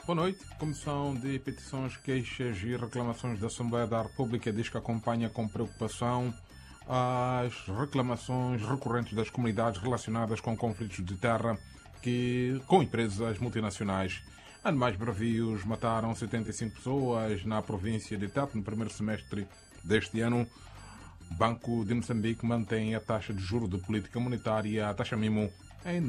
Boa noite. Comissão de Petições, Queixas e Reclamações da Assembleia da República diz que acompanha com preocupação as reclamações recorrentes das comunidades relacionadas com conflitos de terra com empresas multinacionais. Animais bravios mataram 75 pessoas na província de Tete no primeiro semestre deste ano. Banco de Moçambique mantém a taxa de juros de política monetária, a taxa mínima, em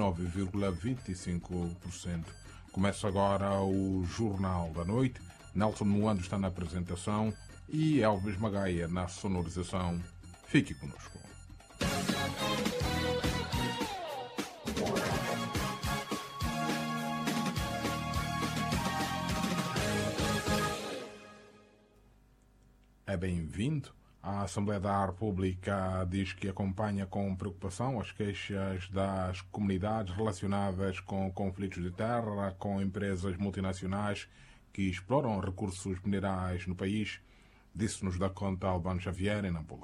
9,25%. Começa agora o Jornal da Noite. Nelson Moando está na apresentação e Elvis Magaia na sonorização. Fique conosco. É bem-vindo. A Assembleia da República diz que acompanha com preocupação as queixas das comunidades relacionadas com conflitos de terra, com empresas multinacionais que exploram recursos minerais no país. Disse-nos da conta Albano Xavier, em Nampula.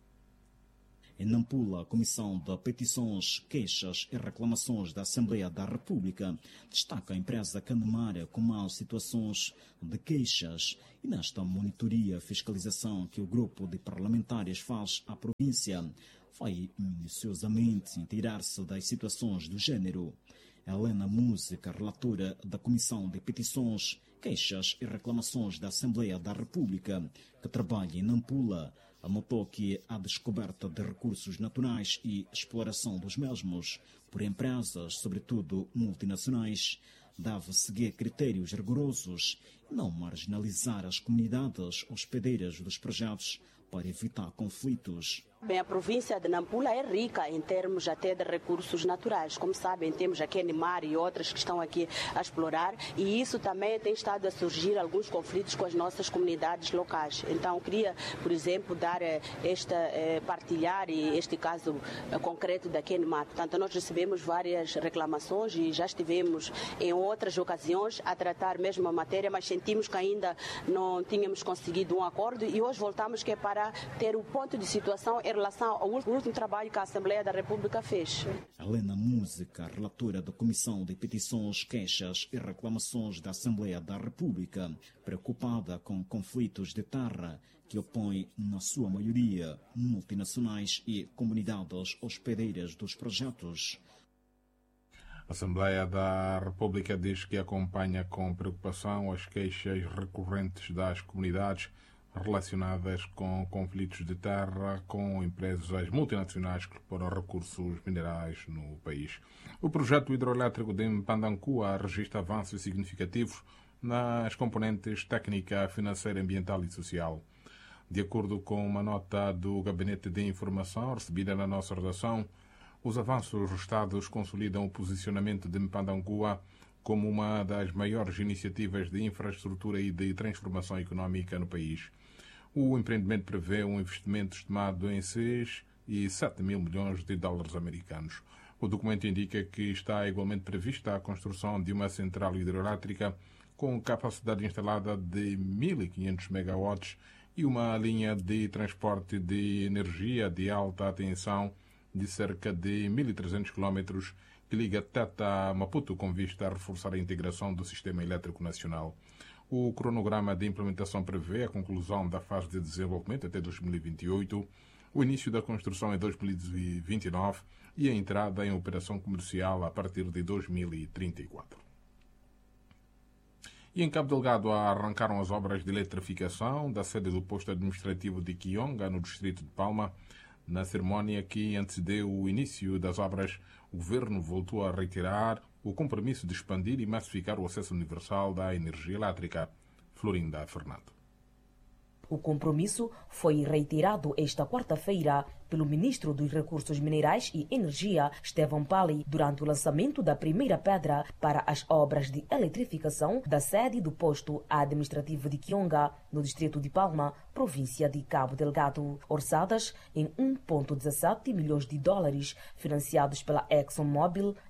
Em Nampula, a Comissão de Petições, Queixas e Reclamações da Assembleia da República destaca a empresa Candemara com más situações de queixas e nesta monitoria e fiscalização que o grupo de parlamentares faz à província vai minuciosamente inteirar-se das situações do género. Helena Música, relatora da Comissão de Petições, Queixas e Reclamações da Assembleia da República, que trabalha em Nampula, anotou que a descoberta de recursos naturais e exploração dos mesmos por empresas, sobretudo multinacionais, deve seguir critérios rigorosos e não marginalizar as comunidades hospedeiras dos projetos para evitar conflitos. Bem, a província de Nampula é rica em termos até de recursos naturais. Como sabem, temos aqui Animar e outras que estão aqui a explorar e isso também tem estado a surgir alguns conflitos com as nossas comunidades locais. Então, queria, por exemplo, partilhar este caso concreto da Animar. Portanto, nós recebemos várias reclamações e já estivemos em outras ocasiões a tratar mesmo a matéria, mas sentimos que ainda não tínhamos conseguido um acordo e hoje voltamos que é para ter o ponto de situação em relação ao último trabalho que a Assembleia da República fez. Helena Música, relatora da Comissão de Petições, Queixas e Reclamações da Assembleia da República, preocupada com conflitos de terra que opõem, na sua maioria, multinacionais e comunidades hospedeiras dos projetos. A Assembleia da República diz que acompanha com preocupação as queixas recorrentes das comunidades relacionadas com conflitos de terra com empresas multinacionais que exploram recursos minerais no país. O projeto hidroelétrico de Mpandancua registra avanços significativos nas componentes técnica, financeira, ambiental e social. De acordo com uma nota do Gabinete de Informação recebida na nossa redação, os avanços registrados consolidam o posicionamento de Mpandancua como uma das maiores iniciativas de infraestrutura e de transformação económica no país. O empreendimento prevê um investimento estimado em 6 e 7 mil milhões de dólares americanos. O documento indica que está igualmente prevista a construção de uma central hidroelétrica com capacidade instalada de 1.500 megawatts e uma linha de transporte de energia de alta tensão de cerca de 1.300 km que liga Tete a Maputo com vista a reforçar a integração do sistema elétrico nacional. O cronograma de implementação prevê a conclusão da fase de desenvolvimento até 2028, o início da construção em 2029 e a entrada em operação comercial a partir de 2034. E em Cabo Delgado arrancaram as obras de eletrificação da sede do posto administrativo de Quionga, no distrito de Palma. Na cerimónia que antecedeu o início das obras, o governo voltou a reiterar o compromisso de expandir e massificar o acesso universal da energia elétrica. Florinda Fernando. O compromisso foi reiterado esta quarta-feira pelo ministro dos Recursos Minerais e Energia, Estevão Pali, durante o lançamento da primeira pedra para as obras de eletrificação da sede do posto administrativo de Quionga, no distrito de Palma, província de Cabo Delgado, orçadas em 1,17 milhões de dólares, financiados pela ExxonMobil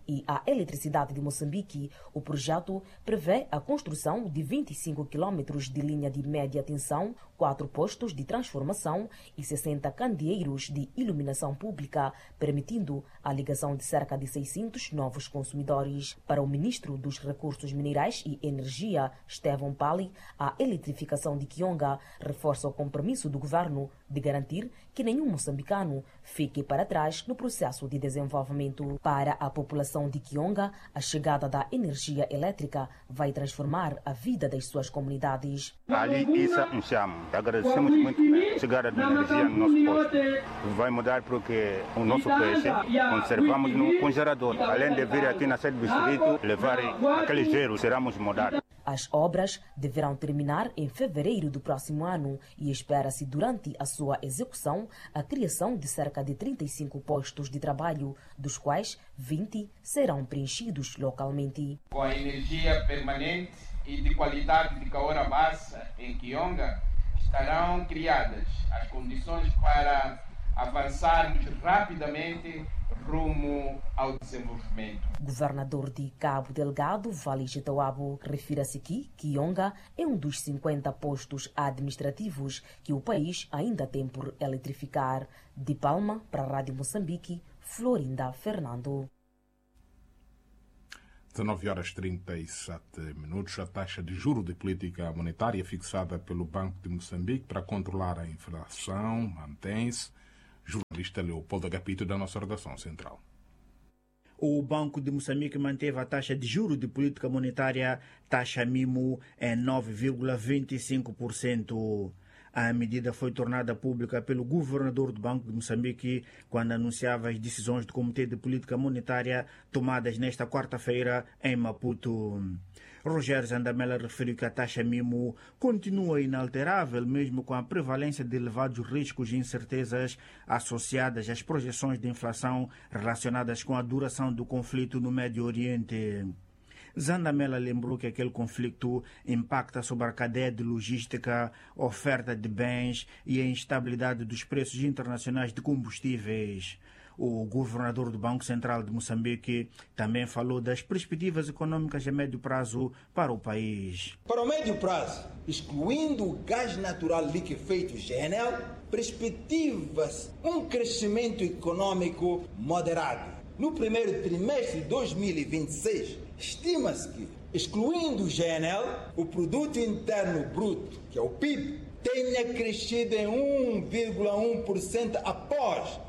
e a Eletricidade de Moçambique, o projeto prevê a construção de 25 quilômetros de linha de média tensão, 4 postos de transformação e 60 candeeiros de iluminação pública, permitindo a ligação de cerca de 600 novos consumidores. Para o ministro dos Recursos Minerais e Energia, Estevão Pali, a eletrificação de Kionga reforça o compromisso do governo de garantir que nenhum moçambicano fique para trás no processo de desenvolvimento. Para a população de Kionga, a chegada da energia elétrica vai transformar a vida das suas comunidades. Ali isso me chama. Agradecemos muito a chegada da energia no nosso posto. Vai mudar porque o nosso peixe conservamos no congelador. Além de vir aqui na sede do distrito, levar aquele gelo, seremos mudados. As obras deverão terminar em fevereiro do próximo ano e espera-se, durante a sua execução, a criação de cerca de 35 postos de trabalho, dos quais 20 serão preenchidos localmente. Com a energia permanente e de qualidade de Kaora Bassa em Kionga, estarão criadas as condições para avançarmos rapidamente rumo ao desenvolvimento. Governador de Cabo Delgado, Vale Getauabo, refere-se que Kionga é um dos 50 postos administrativos que o país ainda tem por eletrificar. De Palma, para a Rádio Moçambique, Florinda Fernando. 19h37. A taxa de juro de política monetária fixada pelo Banco de Moçambique para controlar a inflação mantém-se. Jornalista Leopoldo Agapito, da nossa redação central. O Banco de Moçambique manteve a taxa de juros de política monetária, taxa mínimo, em 9,25%. A medida foi tornada pública pelo governador do Banco de Moçambique quando anunciava as decisões do Comitê de Política Monetária tomadas nesta quarta-feira em Maputo. Rogério Zandamela referiu que a taxa mínimo continua inalterável, mesmo com a prevalência de elevados riscos e incertezas associadas às projeções de inflação relacionadas com a duração do conflito no Médio Oriente. Zandamela lembrou que aquele conflito impacta sobre a cadeia de logística, oferta de bens e a instabilidade dos preços internacionais de combustíveis. O governador do Banco Central de Moçambique também falou das perspectivas econômicas a médio prazo para o país. Para o médio prazo, excluindo o gás natural liquefeito GNL, perspectiva-se um crescimento econômico moderado. No primeiro trimestre de 2026, estima-se que, excluindo o GNL, o Produto Interno Bruto, que é o PIB, tenha crescido em 1,1% após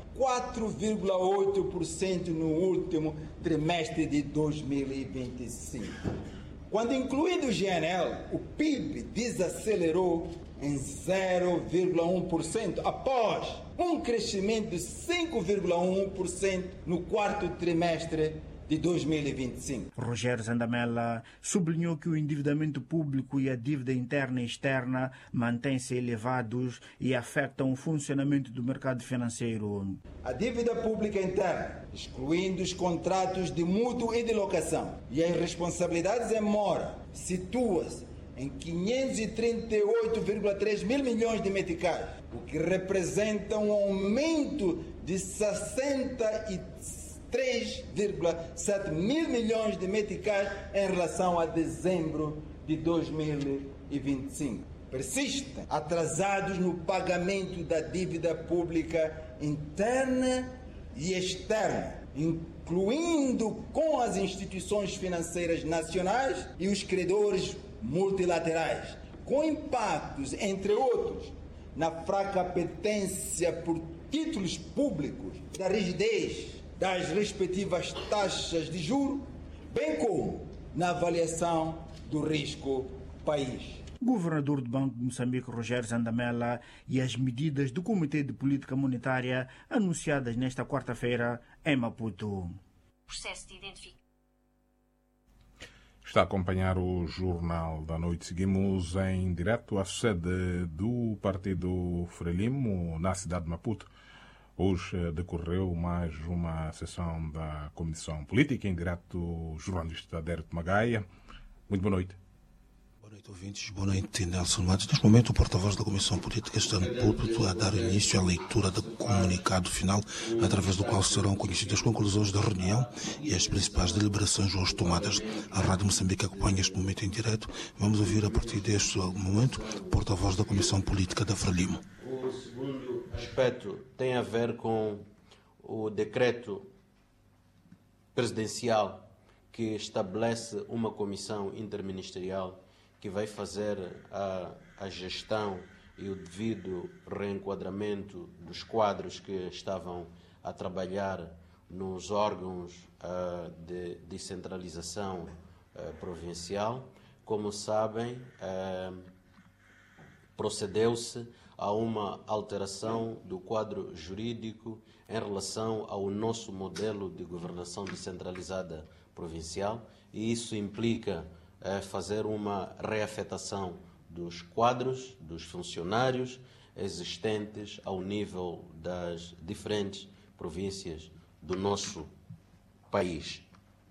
4,8% no último trimestre de 2025. Quando incluído o GNL, o PIB desacelerou em 0,1% após um crescimento de 5,1% no quarto trimestre de 2025. Rogério Zandamela sublinhou que o endividamento público e a dívida interna e externa mantêm-se elevados e afetam o funcionamento do mercado financeiro. A dívida pública interna, excluindo os contratos de mútuo e de locação e as responsabilidades em mora, situa-se em 538,3 mil milhões de meticais, o que representa um aumento de 63,7 mil milhões de meticais em relação a dezembro de 2025. Persistem atrasados no pagamento da dívida pública interna e externa, incluindo com as instituições financeiras nacionais e os credores multilaterais, com impactos, entre outros, na fraca apetência por títulos públicos, da rigidez das respectivas taxas de juros, bem como na avaliação do risco país. Governador do Banco de Moçambique, Rogério Zandamela, e as medidas do Comitê de Política Monetária anunciadas nesta quarta-feira em Maputo. Processo de identificação. Está a acompanhar o Jornal da Noite. Seguimos em direto à sede do Partido Frelimo, na cidade de Maputo. Hoje decorreu mais uma sessão da Comissão Política. Em direto, o jornalista Adérito Magaia. Muito boa noite. Boa Boa noite, ouvintes. Boa noite, Nelson Matos. Neste momento, o porta-voz da Comissão Política está no púlpito a dar início à leitura do comunicado final, através do qual serão conhecidas as conclusões da reunião e as principais deliberações hoje tomadas. A Rádio Moçambique acompanha este momento em direto. Vamos ouvir, a partir deste momento, o porta-voz da Comissão Política da Frelimo. O segundo aspecto tem a ver com o decreto presidencial que estabelece uma comissão interministerial que vai fazer a gestão e o devido reenquadramento dos quadros que estavam a trabalhar nos órgãos de descentralização provincial. Como sabem, procedeu-se a uma alteração do quadro jurídico em relação ao nosso modelo de governação descentralizada provincial, e isso implica fazer uma reafetação dos quadros, dos funcionários existentes ao nível das diferentes províncias do nosso país.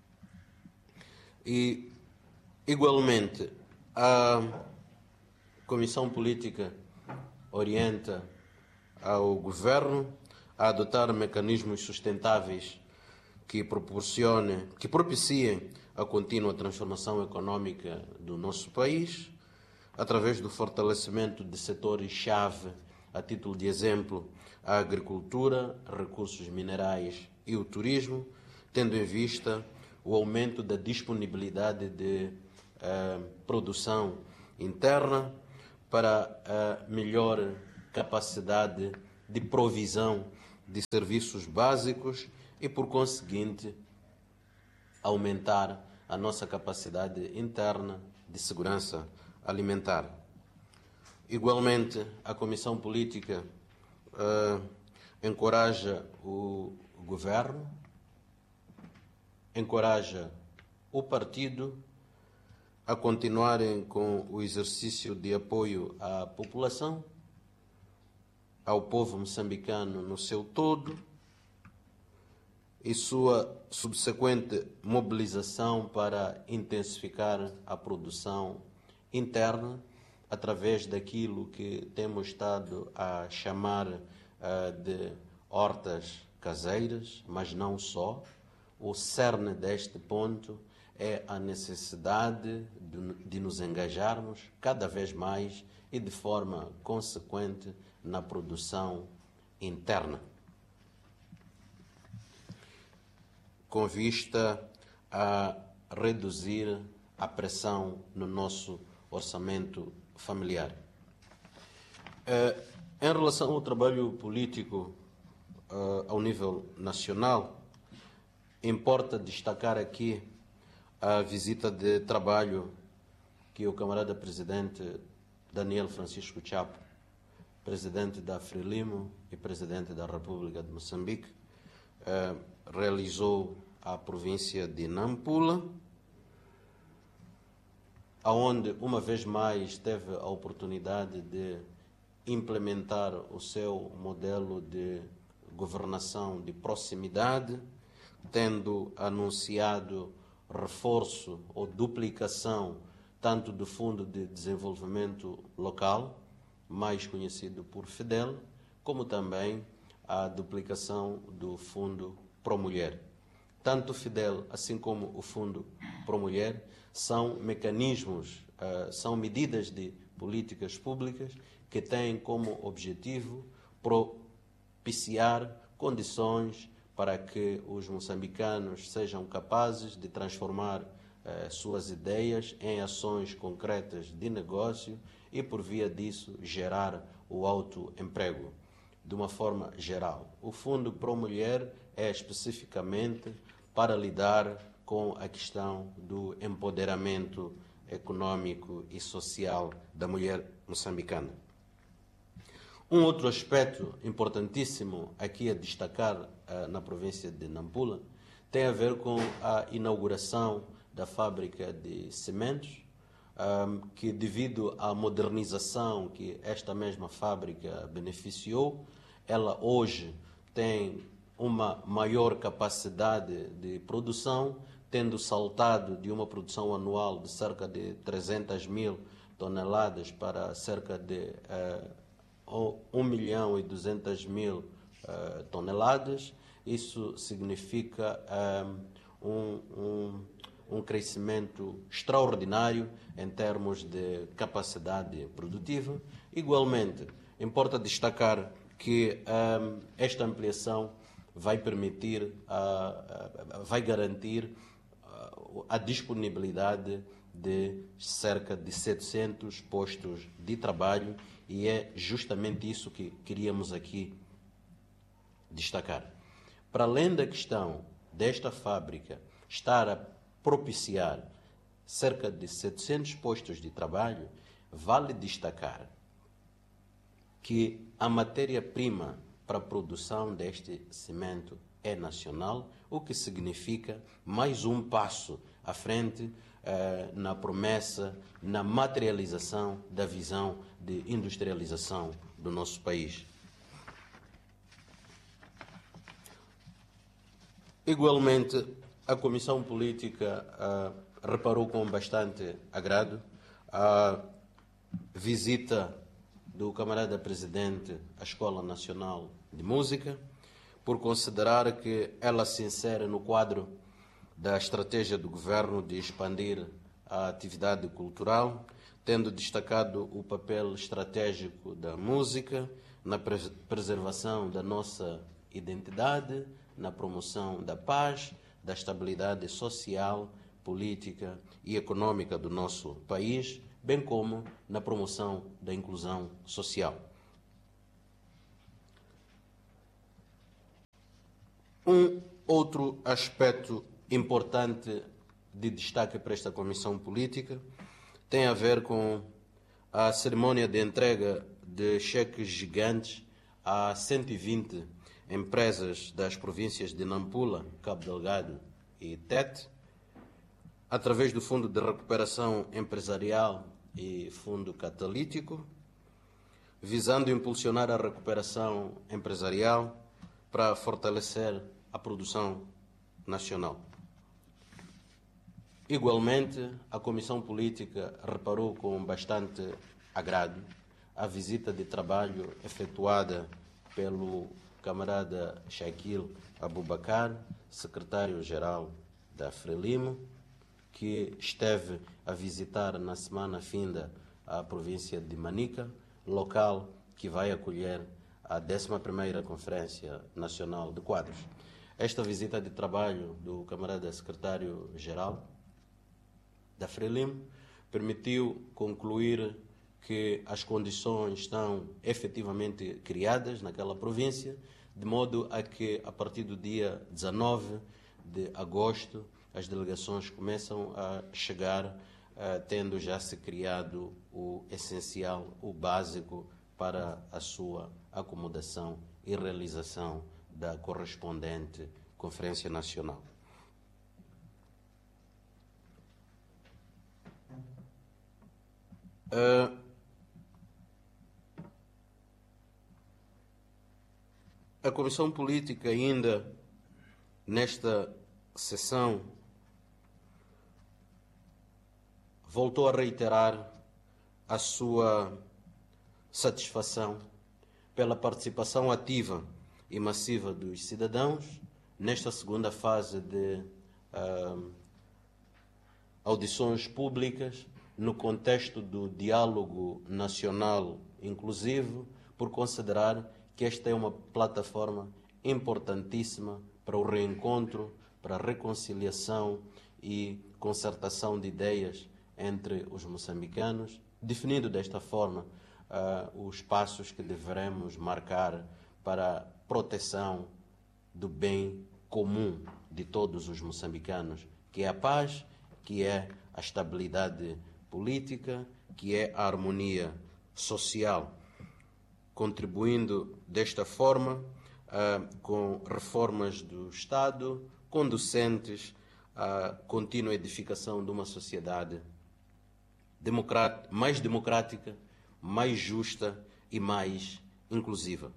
E, igualmente, a Comissão Política orienta ao Governo a adotar mecanismos sustentáveis que propiciem a contínua transformação económica do nosso país, através do fortalecimento de setores-chave, a título de exemplo, a agricultura, recursos minerais e o turismo, tendo em vista o aumento da disponibilidade de produção interna para a melhor capacidade de provisão de serviços básicos e, por conseguinte, aumentar a nossa capacidade interna de segurança alimentar. Igualmente, a Comissão Política encoraja o Governo, encoraja o partido a continuarem com o exercício de apoio à população, ao povo moçambicano no seu todo, e sua subsequente mobilização para intensificar a produção interna através daquilo que temos estado a chamar de hortas caseiras, mas não só. O cerne deste ponto é a necessidade de nos engajarmos cada vez mais e de forma consequente na produção interna, com vista a reduzir a pressão no nosso orçamento familiar. Em relação ao trabalho político ao nível nacional, importa destacar aqui a visita de trabalho que o camarada presidente Daniel Francisco Chapo, presidente da Frelimo e presidente da República de Moçambique, realizou à província de Nampula, aonde uma vez mais teve a oportunidade de implementar o seu modelo de governação de proximidade, tendo anunciado reforço ou duplicação tanto do Fundo de Desenvolvimento Local, mais conhecido por FEDEL, como também a duplicação do Fundo Promulher. Tanto o FEDEL, assim como o Fundo Promulher, são mecanismos, são medidas de políticas públicas que têm como objetivo propiciar condições para que os moçambicanos sejam capazes de transformar suas ideias em ações concretas de negócio e, por via disso, gerar o autoemprego. De uma forma geral, o Fundo Promulher é especificamente para lidar com a questão do empoderamento econômico e social da mulher moçambicana. Um outro aspecto importantíssimo aqui a destacar na província de Nampula tem a ver com a inauguração da fábrica de cimentos, que, devido à modernização que esta mesma fábrica beneficiou, ela hoje tem uma maior capacidade de produção, tendo saltado de uma produção anual de cerca de 300 mil toneladas para cerca de 1.200.000 toneladas. Isso significa um crescimento extraordinário em termos de capacidade produtiva. Igualmente, importa destacar que esta ampliação vai permitir, vai garantir a disponibilidade de cerca de 700 postos de trabalho, e é justamente isso que queríamos aqui destacar. Para além da questão desta fábrica estar a propiciar cerca de 700 postos de trabalho, vale destacar que a matéria-prima para a produção deste cimento é nacional, o que significa mais um passo à frente na promessa, na materialização da visão de industrialização do nosso país. Igualmente, a Comissão Política reparou com bastante agrado a visita do camarada Presidente à Escola Nacional de Música, por considerar que ela se insere no quadro da estratégia do Governo de expandir a atividade cultural, tendo destacado o papel estratégico da música na preservação da nossa identidade, na promoção da paz, da estabilidade social, política e econômica do nosso país, bem como na promoção da inclusão social. Um outro aspecto importante de destaque para esta Comissão Política tem a ver com a cerimônia de entrega de cheques gigantes a 120 empresas das províncias de Nampula, Cabo Delgado e Tete, através do Fundo de Recuperação Empresarial e Fundo Catalítico, visando impulsionar a recuperação empresarial para fortalecer a produção nacional. Igualmente, a Comissão Política reparou com bastante agrado a visita de trabalho efetuada pelo camarada Shaquille Abubakar, secretário-geral da Frelimo, que esteve a visitar na semana finda a província de Manica, local que vai acolher a 11ª Conferência Nacional de Quadros. Esta visita de trabalho do camarada secretário-geral da Frelimo permitiu concluir que as condições estão efetivamente criadas naquela província, de modo a que, a partir do dia 19 de agosto, as delegações começam a chegar, tendo já se criado o essencial, o básico, para a sua acomodação e realização da correspondente Conferência Nacional. A Comissão Política, ainda nesta sessão, voltou a reiterar a sua satisfação pela participação ativa e massiva dos cidadãos nesta segunda fase de audições públicas no contexto do diálogo nacional inclusivo, por considerar que esta é uma plataforma importantíssima para o reencontro, para a reconciliação e concertação de ideias entre os moçambicanos, definindo desta forma os passos que devemos marcar para a proteção do bem comum de todos os moçambicanos, que é a paz, que é a estabilidade política, que é a harmonia social, contribuindo desta forma com reformas do Estado conducentes à contínua edificação de uma sociedade mais democrática, mais justa e mais inclusiva.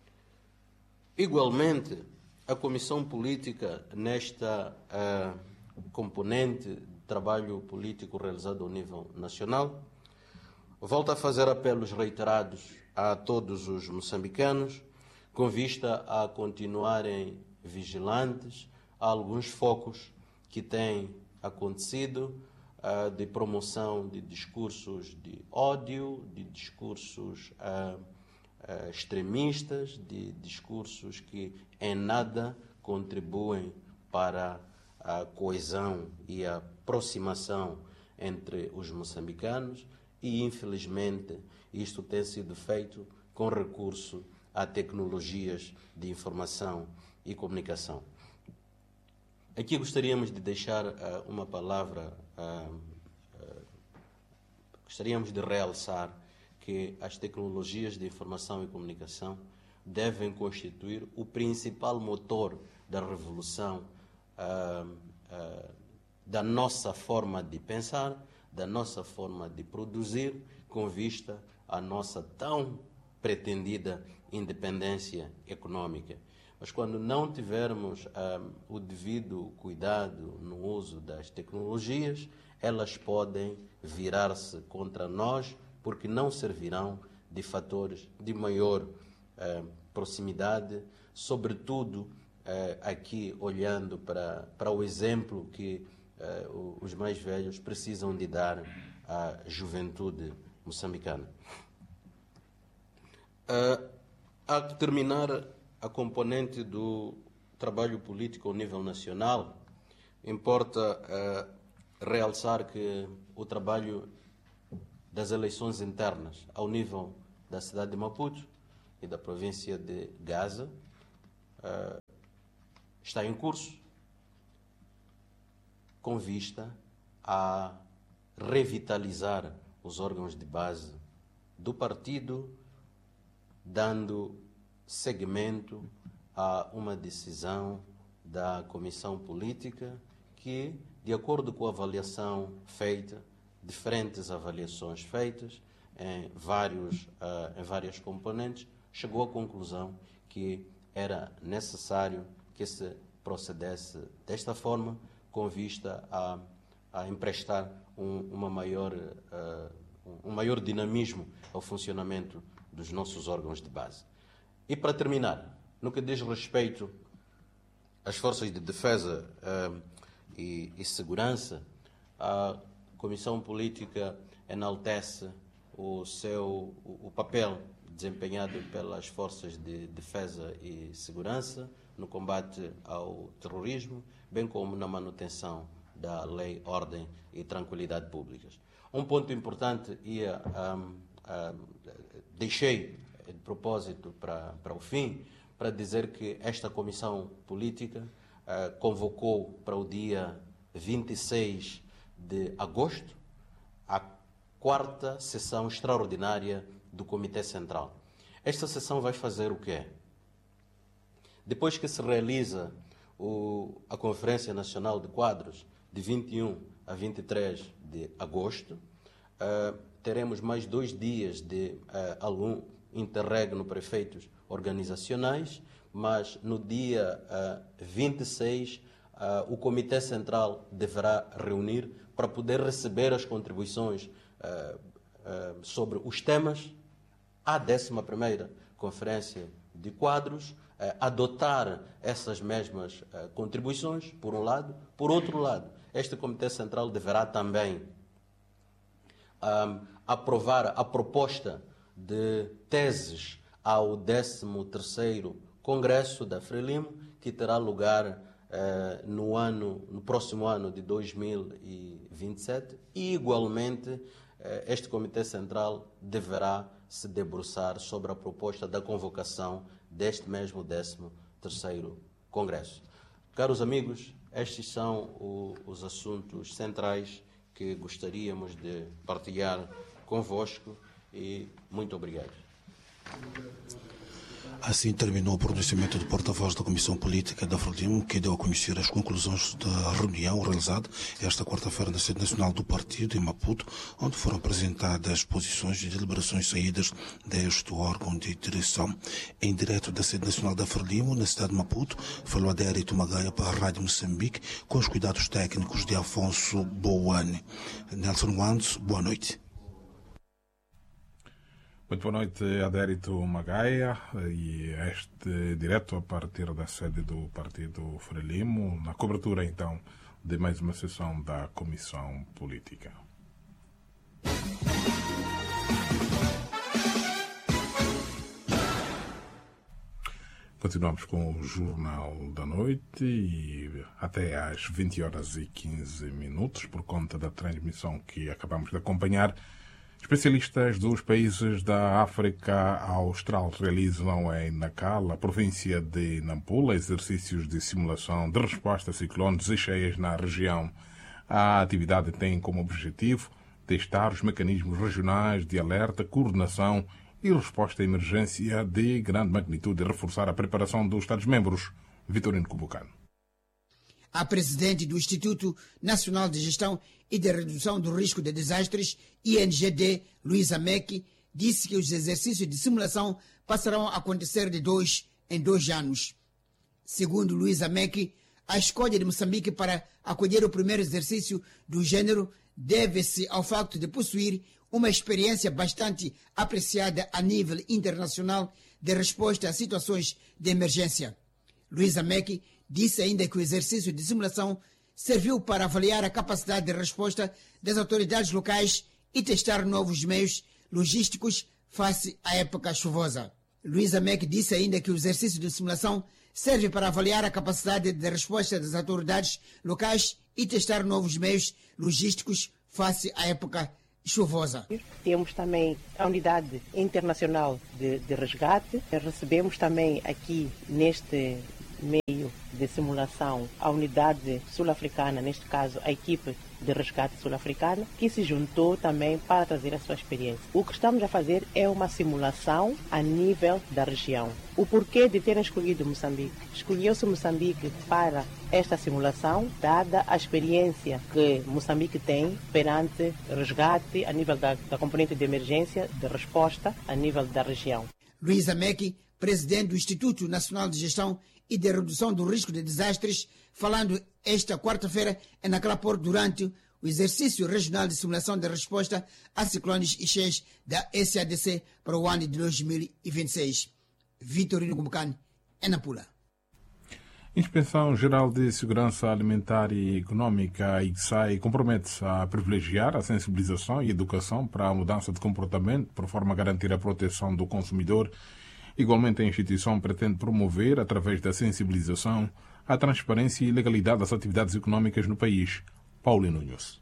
Igualmente, a Comissão Política, nesta componente de trabalho político realizado ao nível nacional. Volto a fazer apelos reiterados a todos os moçambicanos, com vista a continuarem vigilantes a alguns focos que têm acontecido de promoção de discursos de ódio, de discursos extremistas, de discursos que em nada contribuem para a coesão e a aproximação entre os moçambicanos e, infelizmente, isto tem sido feito com recurso a tecnologias de informação e comunicação. Aqui gostaríamos de deixar uma palavra, gostaríamos de realçar que as tecnologias de informação e comunicação devem constituir o principal motor da revolução da nossa forma de pensar, da nossa forma de produzir, com vista à nossa tão pretendida independência econômica. Mas quando não tivermos o devido cuidado no uso das tecnologias, elas podem virar-se contra nós, porque não servirão de fatores de maior proximidade, sobretudo aqui olhando para o exemplo que os mais velhos precisam de dar à juventude moçambicana. A terminar a componente do trabalho político ao nível nacional, importa realçar que o trabalho das eleições internas ao nível da cidade de Maputo e da província de Gaza está em curso, com vista a revitalizar os órgãos de base do partido, dando seguimento a uma decisão da Comissão Política que, de acordo com a avaliação feita, diferentes avaliações feitas em várias componentes, chegou à conclusão que era necessário que se procedesse desta forma, com vista a emprestar um maior dinamismo ao funcionamento dos nossos órgãos de base. E para terminar, no que diz respeito às forças de defesa e segurança, a Comissão Política enaltece o papel desempenhado pelas forças de defesa e segurança no combate ao terrorismo, bem como na manutenção da lei, ordem e tranquilidade públicas. Um ponto importante deixei de propósito para o fim, para dizer que esta Comissão Política convocou para o dia 26 de agosto a 4ª sessão extraordinária do Comitê Central. Esta sessão vai fazer o quê? Depois que se realiza a Conferência Nacional de Quadros, de 21 a 23 de agosto, teremos mais 2 dias de interregno prefeitos organizacionais, mas no dia 26 o Comitê Central deverá reunir para poder receber as contribuições sobre os temas à 11ª Conferência de Quadros, adotar essas mesmas contribuições, por um lado. Por outro lado, este Comitê Central deverá também aprovar a proposta de teses ao 13º Congresso da Frelimo, que terá lugar no próximo ano de 2027, e igualmente este Comitê Central deverá se debruçar sobre a proposta da convocação deste mesmo 13º Congresso. Caros amigos, estes são os assuntos centrais que gostaríamos de partilhar convosco e muito obrigado. Assim terminou o pronunciamento do porta-voz da Comissão Política da Frelimo, que deu a conhecer as conclusões da reunião realizada esta quarta-feira na sede nacional do partido, em Maputo, onde foram apresentadas posições e deliberações saídas deste órgão de direção. Em direto da sede nacional da Frelimo, na cidade de Maputo, falou Adérito Magaia para a Rádio Moçambique, com os cuidados técnicos de Afonso Boane. Nelson Wands, boa noite. Muito boa noite, Adérito Magaia, e este direto a partir da sede do Partido Frelimo, na cobertura então de mais uma sessão da Comissão Política. Continuamos com o Jornal da Noite e até às 20h15, por conta da transmissão que acabamos de acompanhar. Especialistas dos países da África Austral realizam em Nacala, província de Nampula, exercícios de simulação de resposta a ciclones e cheias na região. A atividade tem como objetivo testar os mecanismos regionais de alerta, coordenação e resposta à emergência de grande magnitude e reforçar a preparação dos Estados-membros. Vitorino Cubucano. A presidente do Instituto Nacional de Gestão e de Redução do Risco de Desastres, INGD, Luísa Meki, disse que os exercícios de simulação passarão a acontecer de 2 em 2 anos. Segundo Luísa Meki, a escolha de Moçambique para acolher o primeiro exercício do gênero deve-se ao facto de possuir uma experiência bastante apreciada a nível internacional de resposta a situações de emergência. Luísa Meki disse ainda que o exercício de simulação serviu para avaliar a capacidade de resposta das autoridades locais e testar novos meios logísticos face à época chuvosa. Luísa Meki disse ainda que o exercício de simulação serve para avaliar a capacidade de resposta das autoridades locais e testar novos meios logísticos face à época chuvosa. Temos também a unidade internacional de resgate. Recebemos também aqui neste meio de simulação a unidade sul-africana, neste caso a equipe de resgate sul-africana, que se juntou também para trazer a sua experiência. O que estamos a fazer é uma simulação a nível da região. O porquê de terem escolhido Moçambique? Escolheu-se Moçambique para esta simulação, dada a experiência que Moçambique tem perante resgate a nível da componente de emergência, de resposta a nível da região. Luísa Meki, presidente do Instituto Nacional de Gestão e de Redução do Risco de Desastres, falando esta quarta-feira em Nacala durante o exercício regional de simulação de resposta a ciclones e cheias da SADC para o ano de 2026. Vitorino Cubucano, em Nampula. Inspeção Geral de Segurança Alimentar e Econômica, IGSAI, compromete-se a privilegiar a sensibilização e educação para a mudança de comportamento, por forma a garantir a proteção do consumidor. Igualmente, a instituição pretende promover, através da sensibilização, a transparência e legalidade das atividades econômicas no país. Paulo Nunes.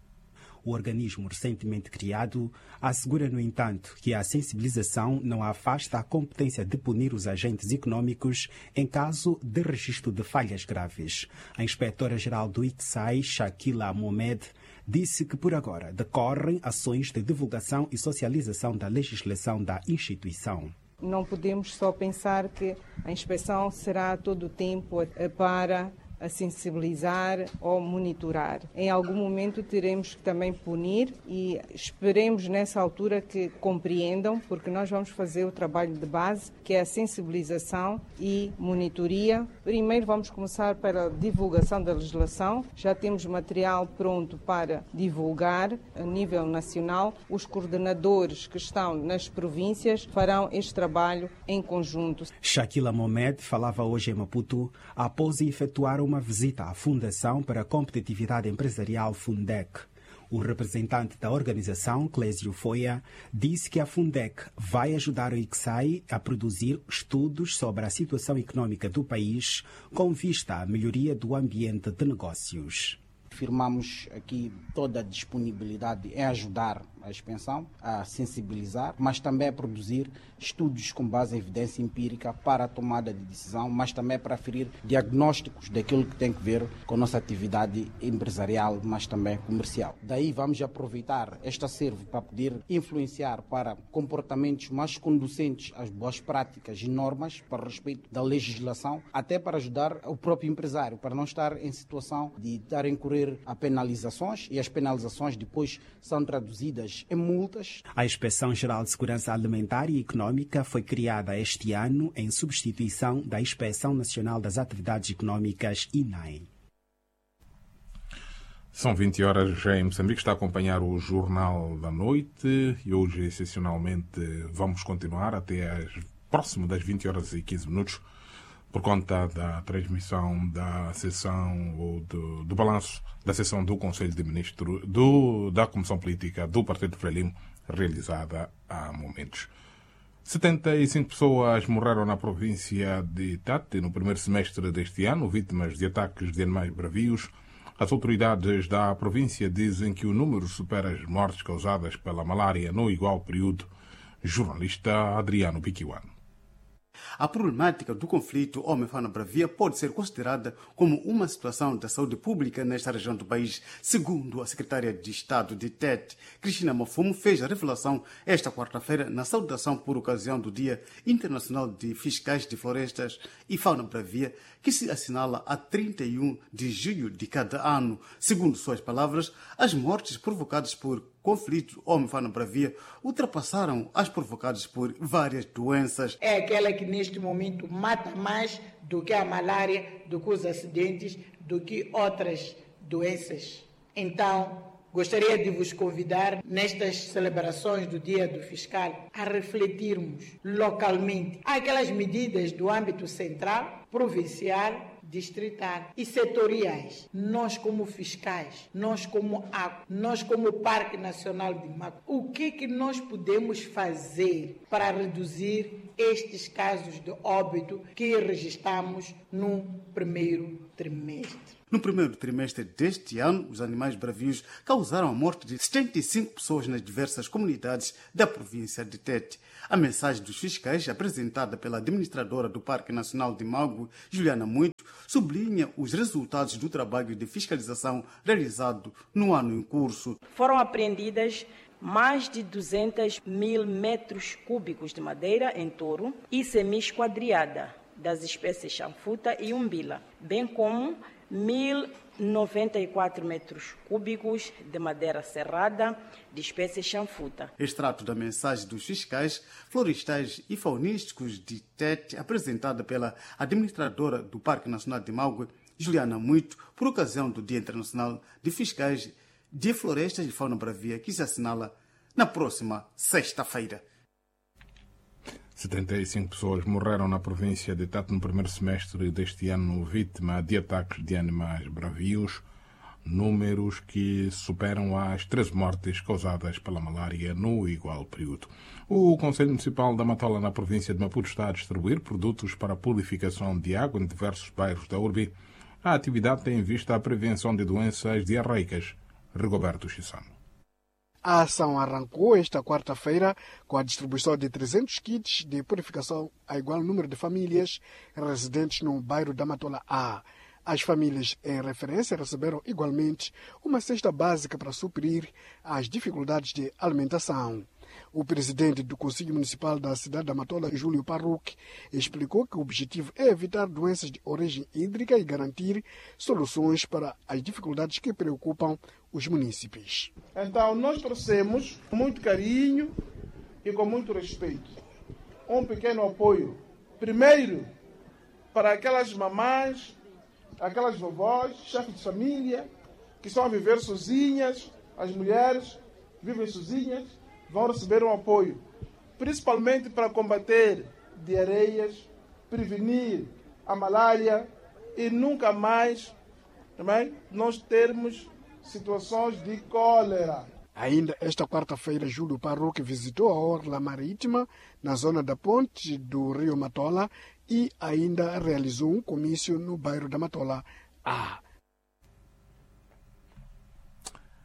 O organismo recentemente criado assegura, no entanto, que a sensibilização não afasta a competência de punir os agentes econômicos em caso de registro de falhas graves. A inspetora-geral do IGSAI, Shakila Mohamed, disse que, por agora, decorrem ações de divulgação e socialização da legislação da instituição. Não podemos só pensar que a inspeção será todo o tempo para a sensibilizar ou monitorar. Em algum momento teremos que também punir e esperemos nessa altura que compreendam, porque nós vamos fazer o trabalho de base, que é a sensibilização e monitoria. Primeiro vamos começar pela divulgação da legislação. Já temos material pronto para divulgar a nível nacional. Os coordenadores que estão nas províncias farão este trabalho em conjunto. Shakila Mohamed falava hoje em Maputo após efetuar uma visita à Fundação para a Competitividade Empresarial Fundec. O representante da organização, Clésio Foia, disse que a Fundec vai ajudar o IGSAI a produzir estudos sobre a situação econômica do país com vista à melhoria do ambiente de negócios. Firmamos aqui toda a disponibilidade em ajudar a expansão, a sensibilizar, mas também a produzir estudos com base em evidência empírica para a tomada de decisão, mas também para aferir diagnósticos daquilo que tem a ver com a nossa atividade empresarial, mas também comercial. Daí vamos aproveitar este acervo para poder influenciar para comportamentos mais conducentes às boas práticas e normas para respeito da legislação, até para ajudar o próprio empresário, para não estar em situação de estar a incorrer a penalizações, e as penalizações depois são traduzidas em multas. A Inspeção Geral de Segurança Alimentar e Econômica foi criada este ano em substituição da Inspeção Nacional das Atividades Econômicas, INAE. São 20 horas em Moçambique, está a acompanhar o Jornal da Noite e hoje, excepcionalmente, vamos continuar até próximo das 20 horas e 15 minutos por conta da transmissão da sessão ou do balanço da sessão do Conselho de Ministros da Comissão Política do Partido Frelimo, realizada há momentos. 75 pessoas morreram na província de Tete no primeiro semestre deste ano, vítimas de ataques de animais bravios. As autoridades da província dizem que o número supera as mortes causadas pela malária no igual período. Jornalista Adriano Piquiwan. A problemática do conflito homem-fauna-bravia pode ser considerada como uma situação da saúde pública nesta região do país, segundo a secretária de Estado de Tete, Cristina Mafumo, fez a revelação esta quarta-feira na saudação por ocasião do Dia Internacional de Fiscais de Florestas e Fauna-Bravia, que se assinala a 31 de julho de cada ano. Segundo suas palavras, as mortes provocadas por conflito homem-fauna-bravia ultrapassaram as provocadas por várias doenças. É aquela que neste momento mata mais do que a malária, do que os acidentes, do que outras doenças. Então, gostaria de vos convidar, nestas celebrações do Dia do Fiscal, a refletirmos localmente. Há aquelas medidas do âmbito central, provincial, distrital e setoriais. Nós como fiscais, nós como ACO, nós como Parque Nacional de Maco, o que nós podemos fazer para reduzir estes casos de óbito que registramos no primeiro trimestre? No primeiro trimestre deste ano, os animais bravios causaram a morte de 75 pessoas nas diversas comunidades da província de Tete. A mensagem dos fiscais, apresentada pela administradora do Parque Nacional de Mago, Juliana Muito, sublinha os resultados do trabalho de fiscalização realizado no ano em curso. Foram apreendidas mais de 200 mil metros cúbicos de madeira em touro e semi-esquadriada das espécies chanfuta e umbila, bem como 1.094 metros cúbicos de madeira serrada de espécie chanfuta. Extrato da mensagem dos fiscais florestais e faunísticos de Tete, apresentada pela administradora do Parque Nacional de Mago, Juliana Muito, por ocasião do Dia Internacional de Fiscais de Florestas e Fauna Bravia, que se assinala na próxima sexta-feira. 75 pessoas morreram na província de Tete no primeiro semestre deste ano, vítima de ataques de animais bravios, números que superam as 13 mortes causadas pela malária no igual período. O Conselho Municipal da Matola, na província de Maputo, está a distribuir produtos para a purificação de água em diversos bairros da urbe. A atividade tem em vista a prevenção de doenças diarreicas. Rigoberto Chissano. A ação arrancou esta quarta-feira com a distribuição de 300 kits de purificação a igual número de famílias residentes no bairro da Matola A. As famílias em referência receberam igualmente uma cesta básica para suprir as dificuldades de alimentação. O presidente do Conselho Municipal da cidade da Matola, Júlio Parruque, explicou que o objetivo é evitar doenças de origem hídrica e garantir soluções para as dificuldades que preocupam os munícipes. Então, nós trouxemos com muito carinho e com muito respeito um pequeno apoio. Primeiro, para aquelas mamães, aquelas vovós, chefes de família, que estão a viver sozinhas, as mulheres vivem sozinhas, vão receber um apoio, principalmente para combater diarreias, prevenir a malária e nunca mais também nós termos situações de cólera. Ainda esta quarta-feira, Júlio Parruque visitou a orla marítima na zona da ponte do Rio Matola e ainda realizou um comício no bairro da Matola A.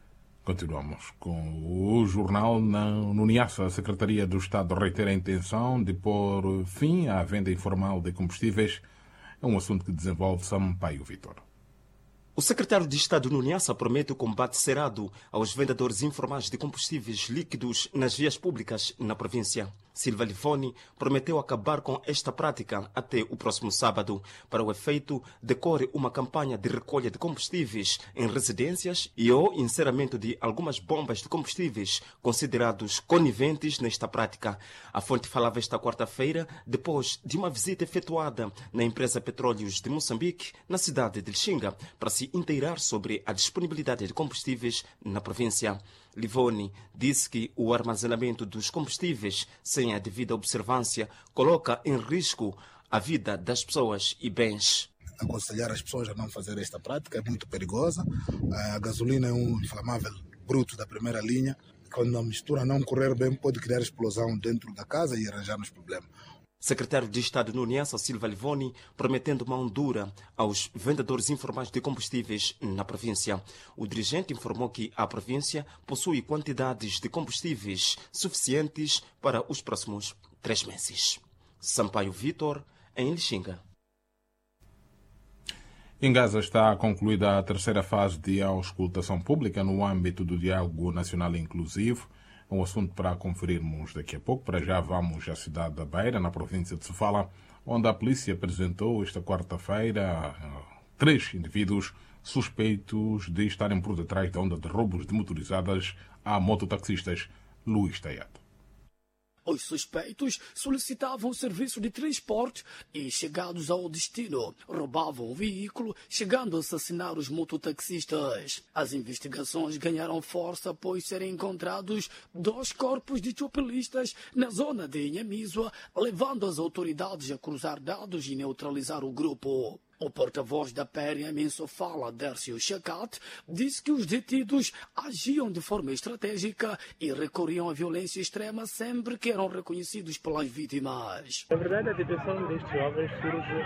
Continuamos com o jornal. No Niassa, a Secretaria do Estado reitera a intenção de pôr fim à venda informal de combustíveis. É um assunto que desenvolve Sampaio Vitor. O secretário de Estado no Niassa promete o combate cerrado aos vendedores informais de combustíveis líquidos nas vias públicas na província. Silva Livoni prometeu acabar com esta prática até o próximo sábado. Para o efeito, decorre uma campanha de recolha de combustíveis em residências e o encerramento de algumas bombas de combustíveis considerados coniventes nesta prática. A fonte falava esta quarta-feira, depois de uma visita efetuada na empresa Petróleos de Moçambique, na cidade de Lixinga, para se inteirar sobre a disponibilidade de combustíveis na província. Livoni disse que o armazenamento dos combustíveis sem a devida observância coloca em risco a vida das pessoas e bens. Aconselhar as pessoas a não fazer esta prática, é muito perigosa. A gasolina é um inflamável bruto da primeira linha. Quando a mistura não correr bem, pode criar explosão dentro da casa e arranjar-nos problemas. Secretário de Estado no Niassa, Silva Livoni, prometendo mão dura aos vendedores informais de combustíveis na província. O dirigente informou que a província possui quantidades de combustíveis suficientes para os próximos 3 meses. Sampaio Vitor, em Lixinga. Em Gaza está concluída a terceira fase de auscultação pública no âmbito do Diálogo Nacional Inclusivo. É um assunto para conferirmos daqui a pouco. Para já vamos à cidade da Beira, na província de Sofala, onde a polícia apresentou esta quarta-feira 3 indivíduos suspeitos de estarem por detrás da onda de roubos de motorizadas a mototaxistas. Luís Taiato. Os suspeitos solicitavam o serviço de transporte e, chegados ao destino, roubavam o veículo, chegando a assassinar os mototaxistas. As investigações ganharam força após serem encontrados 2 corpos de chopelistas na zona de Inhamizua, levando as autoridades a cruzar dados e neutralizar o grupo. O porta-voz da PRM em Sofala, Dércio Chacat, disse que os detidos agiam de forma estratégica e recorriam à violência extrema sempre que eram reconhecidos pelas vítimas. Na verdade, a detenção destes jovens surge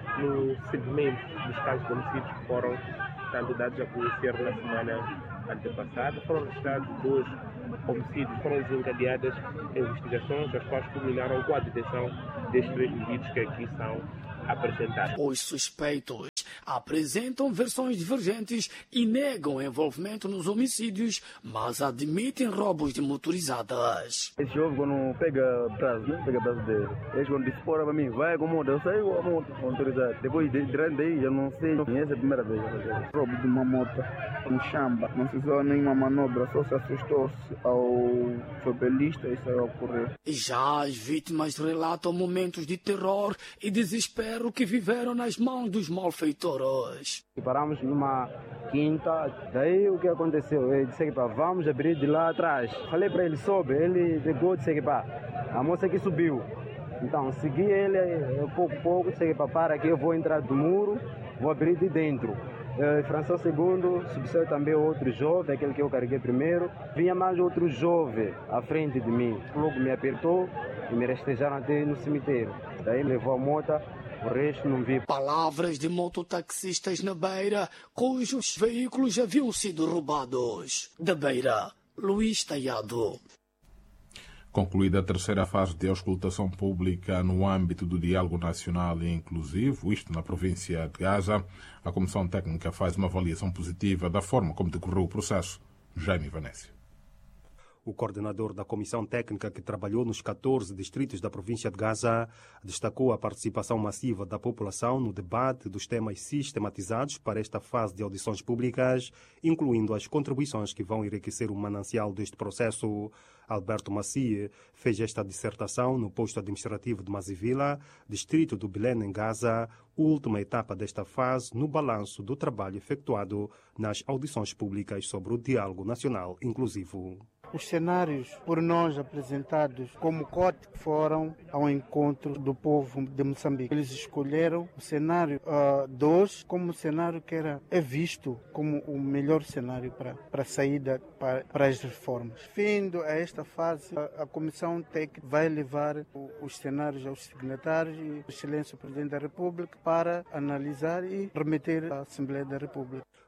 no seguimento dos casos de homicídios que foram dados a conhecer na semana antepassada. Foram registrados 2 homicídios, foram desencadeadas investigações, as quais culminaram com a detenção destes 3 indivíduos que aqui são apresentados. Os suspeitos apresentam versões divergentes e negam envolvimento nos homicídios, mas admitem roubos de motorizadas. Esse jovem quando pega prazo dele, eles quando dispara para mim, vai com moto, eu saio com a moto motorizada. Depois durante daí, eu não sei, essa é a primeira vez. Roubo de uma moto, um chamba, não se usou nenhuma manobra, só se assustou-se ao chopelista e saiu a correr. Já as vítimas relatam momentos de terror e desespero que viveram nas mãos dos malfeitores. Paramos numa quinta, daí o que aconteceu? Ele disse que vamos abrir de lá atrás. Falei para ele, sobe, ele pegou, disse que a moça que subiu. Então, segui ele, pouco, disse que para que eu vou entrar do muro, vou abrir de dentro. François II, subsaiu também outro jovem, aquele que eu carreguei primeiro. Vinha mais outro jovem à frente de mim. Logo me apertou e me rastejaram até no cemitério. Daí me levou a moto. O resto não vi. Palavras de mototaxistas na Beira, cujos veículos haviam sido roubados. Da Beira, Luís Taiado. Concluída a terceira fase de auscultação pública no âmbito do Diálogo Nacional e Inclusivo, isto na província de Gaza, a Comissão Técnica faz uma avaliação positiva da forma como decorreu o processo. Jaime Vanessa. O coordenador da comissão técnica que trabalhou nos 14 distritos da província de Gaza destacou a participação massiva da população no debate dos temas sistematizados para esta fase de audições públicas, incluindo as contribuições que vão enriquecer o manancial deste processo. Alberto Macie fez esta dissertação no posto administrativo de Mazivila, distrito do Belém, em Gaza, última etapa desta fase no balanço do trabalho efetuado nas audições públicas sobre o diálogo nacional inclusivo. Os cenários por nós apresentados como COT foram ao encontro do povo de Moçambique. Eles escolheram o cenário 2 como cenário que é visto como o melhor cenário para a saída para as reformas. Findo a esta fase, a Comissão Técnica vai levar os cenários aos signatários e ao Excelência Presidente da República para analisar e remeter à Assembleia da República.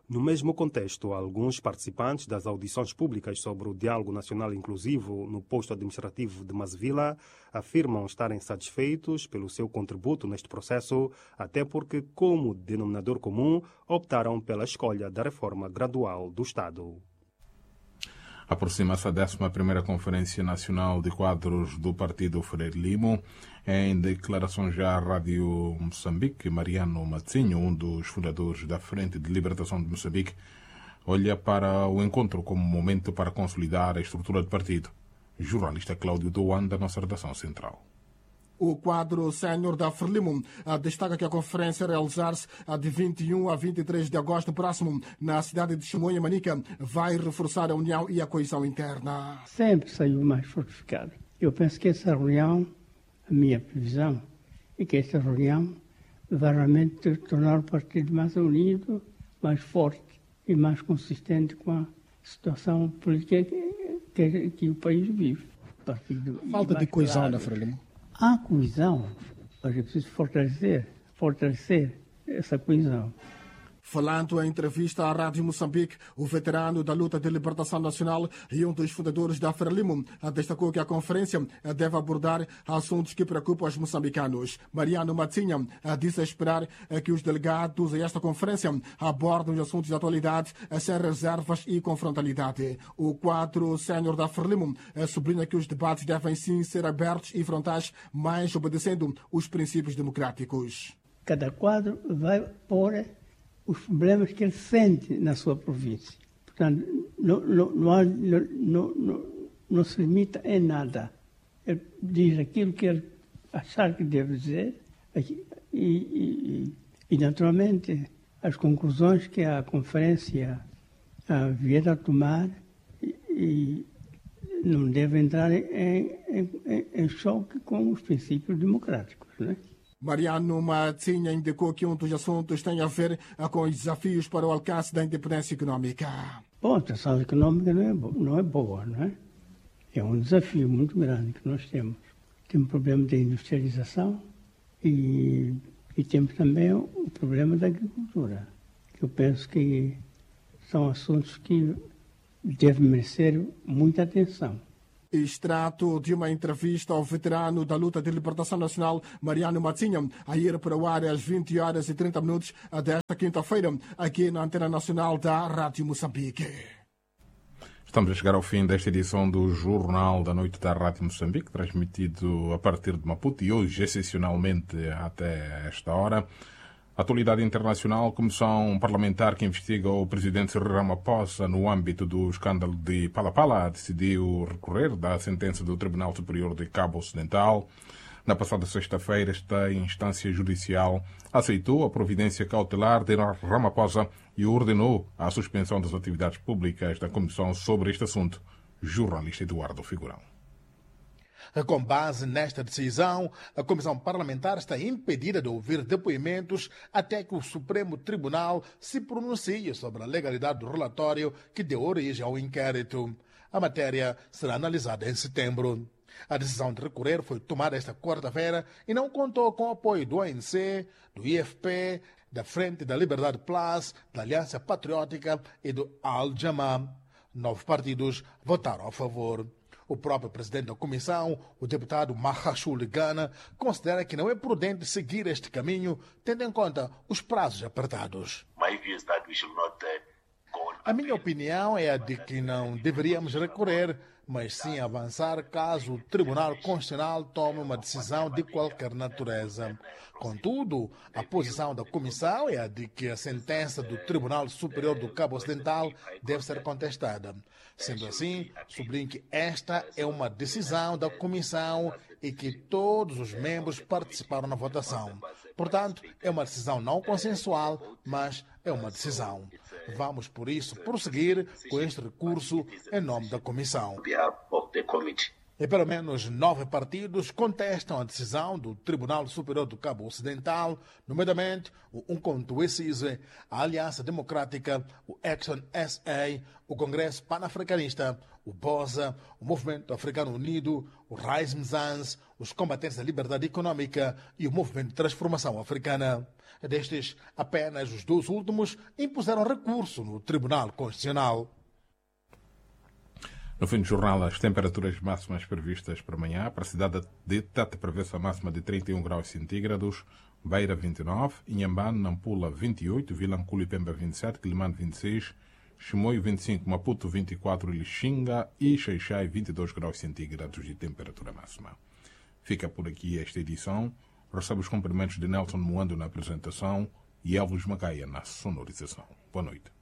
No mesmo contexto, alguns participantes das audições públicas sobre o Diálogo Nacional Inclusivo no posto administrativo de Mazevila afirmam estarem satisfeitos pelo seu contributo neste processo, até porque, como denominador comum, optaram pela escolha da reforma gradual do Estado. Aproxima-se a 11ª Conferência Nacional de Quadros do Partido Frelimo. Em declaração já à Rádio Moçambique, Mariano Matzinho, um dos fundadores da Frente de Libertação de Moçambique, olha para o encontro como momento para consolidar a estrutura do partido. Jornalista Cláudio Douan, da nossa redação central. O quadro sénior da Frelimo destaca que a conferência a realizar-se de 21 a 23 de agosto próximo na cidade de Chimoio, Manica, vai reforçar a união e a coesão interna. Sempre saiu mais fortificado. Eu penso que essa reunião, a minha previsão, é que esta reunião vai realmente tornar o partido mais unido, mais forte e mais consistente com a situação política que o país vive. Falta de coesão na Frelimo. Há coesão, mas é preciso fortalecer essa coesão. Falando em entrevista à Rádio Moçambique, o veterano da luta de libertação nacional e um dos fundadores da Frelimo destacou que a conferência deve abordar assuntos que preocupam os moçambicanos. Mariano Matzinha disse esperar que os delegados a esta conferência abordem os assuntos de atualidade sem reservas e confrontalidade. O quadro sénior da Frelimo sublinha que os debates devem sim ser abertos e frontais, mas obedecendo os princípios democráticos. Cada quadro vai pôr os problemas que ele sente na sua província. Portanto, não se limita em nada. Ele diz aquilo que ele achar que deve dizer e naturalmente, as conclusões que a conferência vier a tomar e não deve entrar em choque com os princípios democráticos, não é? Mariano Matzinha indicou que um dos assuntos tem a ver com os desafios para o alcance da independência econômica. Bom, a situação econômica não é boa, não é? É um desafio muito grande que nós temos. Temos o problema da industrialização e temos também o problema da agricultura, que eu penso que são assuntos que devem merecer muita atenção. Extrato de uma entrevista ao veterano da luta de libertação nacional, Mariano Matzinha, a ir para o ar às 20h30 desta quinta-feira, aqui na Antena Nacional da Rádio Moçambique. Estamos a chegar ao fim desta edição do Jornal da Noite da Rádio Moçambique, transmitido a partir de Maputo e hoje, excepcionalmente, até esta hora. Atualidade internacional, comissão parlamentar que investiga o presidente Cyril Ramaphosa no âmbito do escândalo de Palapala decidiu recorrer da sentença do Tribunal Superior de Cabo Ocidental. Na passada sexta-feira, esta instância judicial aceitou a providência cautelar de Ramaphosa e ordenou a suspensão das atividades públicas da comissão sobre este assunto. Jornalista Eduardo Figurão. Com base nesta decisão, a Comissão Parlamentar está impedida de ouvir depoimentos até que o Supremo Tribunal se pronuncie sobre a legalidade do relatório que deu origem ao inquérito. A matéria será analisada em setembro. A decisão de recorrer foi tomada esta quarta-feira e não contou com o apoio do ANC, do IFP, da Frente da Liberdade Plus, da Aliança Patriótica e do Al-Jama. 9 partidos votaram a favor. O próprio presidente da comissão, o deputado Mahashul Gana, considera que não é prudente seguir este caminho, tendo em conta os prazos apertados. A minha opinião é a de que não deveríamos recorrer, mas sim avançar caso o Tribunal Constitucional tome uma decisão de qualquer natureza. Contudo, a posição da Comissão é a de que a sentença do Tribunal Superior do Cabo Ocidental deve ser contestada. Sendo assim, sublinho que esta é uma decisão da Comissão e que todos os membros participaram na votação. Portanto, é uma decisão não consensual, mas é uma decisão. Vamos, por isso, prosseguir com este recurso em nome da Comissão. E pelo menos 9 partidos contestam a decisão do Tribunal Superior do Cabo Ocidental, nomeadamente o Umkhonto we Sizwe, a Aliança Democrática, o Action SA, o Congresso Pan-Africanista, o BOSA, o Movimento Africano Unido, o Rise Mzansi, os Combatentes da Liberdade Econômica e o Movimento de Transformação Africana. Destes, apenas os 2 últimos impuseram recurso no Tribunal Constitucional. No fim do jornal, as temperaturas máximas previstas para amanhã. Para a cidade de Tete prevê-se a máxima de 31 graus centígrados, Beira 29, Inhambane, Nampula 28, Vilanculo e Pemba 27, Quilimane 26, Chimoio 25, Maputo 24, Lixinga e Xaixai 22 graus centígrados de temperatura máxima. Fica por aqui esta edição. Recebe os cumprimentos de Nelson Moando na apresentação e Elvis Macaia na sonorização. Boa noite.